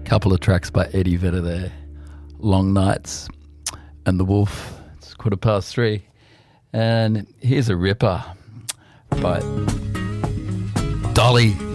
Couple of tracks by Eddie Vedder there. Long Nights and The Wolf. It's 3:15. And here's a ripper by Dolly